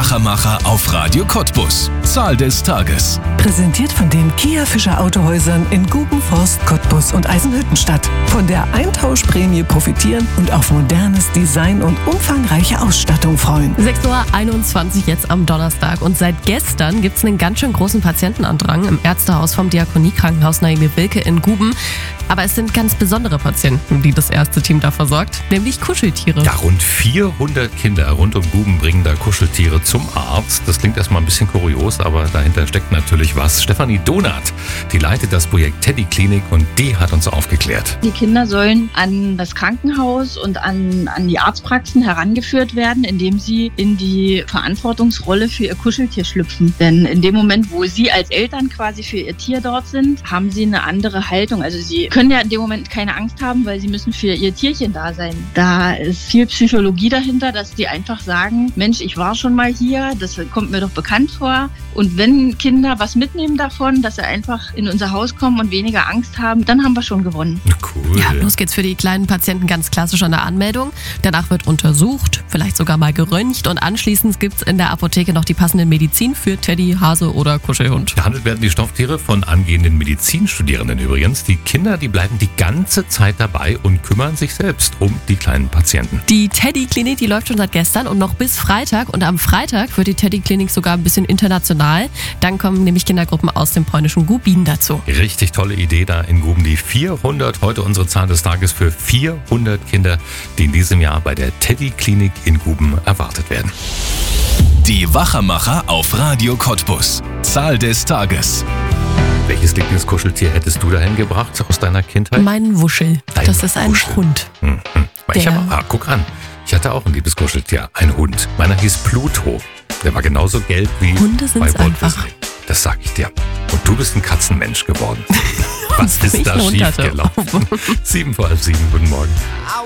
Wachamacher auf Radio Cottbus. Zahl des Tages. Präsentiert von den Kia Fischer Autohäusern in Guben, Forst, Cottbus und Eisenhüttenstadt. Von der Eintauschprämie profitieren und auf modernes Design und umfangreiche Ausstattung freuen. 6:21 Uhr jetzt am Donnerstag. Und seit gestern gibt es einen ganz schön großen Patientenandrang im Ärztehaus vom Diakoniekrankenhaus Naime Wilke in Guben. Aber es sind ganz besondere Patienten, die das Ärzteteam da versorgt, nämlich Kuscheltiere. Ja, rund 400 Kinder rund um Guben bringen da Kuscheltiere zum Arzt. Das klingt erstmal ein bisschen kurios, aber dahinter steckt natürlich was. Stefanie Donath, die leitet das Projekt Teddy Klinik und die hat uns aufgeklärt. Die Kinder sollen an das Krankenhaus und an die Arztpraxen herangeführt werden, indem sie in die Verantwortungsrolle für ihr Kuscheltier schlüpfen. Denn in dem Moment, wo sie als Eltern quasi für ihr Tier dort sind, haben sie eine andere Haltung. Also sie können ja in dem Moment keine Angst haben, weil sie müssen für ihr Tierchen da sein. Da ist viel Psychologie dahinter, dass die einfach sagen, Mensch, ich war schon mal hier, das kommt mir doch bekannt vor. Und wenn Kinder was mitnehmen davon, dass sie einfach in unser Haus kommen und weniger Angst haben, dann haben wir schon gewonnen. Cool. Ja, los geht's für die kleinen Patienten ganz klassisch an der Anmeldung. Danach wird untersucht, vielleicht sogar mal geröntgt und anschließend gibt's in der Apotheke noch die passende Medizin für Teddy, Hase oder Kuschelhund. Behandelt werden die Stofftiere von angehenden Medizinstudierenden übrigens. Die Kinder, die bleiben die ganze Zeit dabei und kümmern sich selbst um die kleinen Patienten. Die Teddy-Klinik, die läuft schon seit gestern und noch bis Freitag. Und am Freitag wird die Teddy-Klinik sogar ein bisschen international. Dann kommen nämlich Kindergruppen aus dem polnischen Gubin dazu. Richtig tolle Idee da in Guben. Die 400, heute unsere Zahl des Tages für 400 Kinder, die in diesem Jahr bei der Teddy-Klinik in Guben erwartet werden. Die Wachamacher auf Radio Cottbus. Zahl des Tages. Welches Lieblingskuscheltier hättest du dahin gebracht aus deiner Kindheit? Mein Wuschel. Das ist ein Wuschel. Hund. Ich guck an. Ich hatte auch ein Liebeskuscheltier, ein Hund. Meiner hieß Pluto. Der war genauso gelb wie Hunde sind's bei Walt einfach. Disney. Das sag ich dir. Und du bist ein Katzenmensch geworden. Was ist Ich da eine Untertasse. schiefgelaufen? 7:07, guten Morgen.